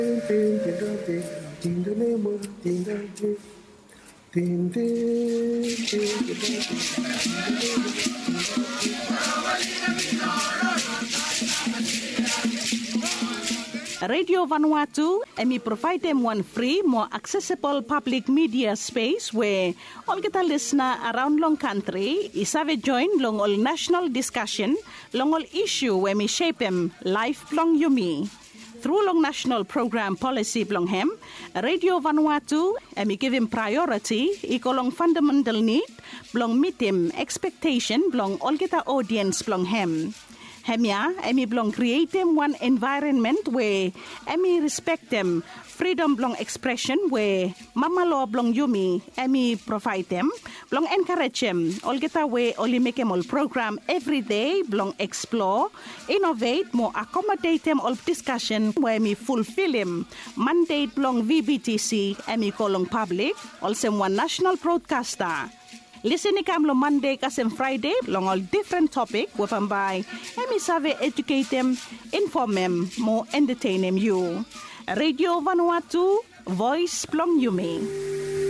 Radio Vanuatu, and we provide them one free, more accessible public media space where all get a listener around long country is have a join long all national discussion, long all issue where we shape them life long yumi. Through long national program policy blong hem, Radio Vanuatu, and we give him priority, equal long fundamental need, blong meet him expectation, blong all get a audience blong hem. Hemia, emi blong create them one environment where emi respect them freedom blong expression where mama law blong yumi emi provide them blong encourage them all get away only make them all program every day blong explore innovate more accommodate them all discussion where me fulfill them mandate blong VBTC emi kolong public also one national broadcaster. Listen ni kam lo Monday kasem Friday long all different topic wapam by emi save educate them, inform them, more entertain them you. Radio Vanuatu, voice plong yumi.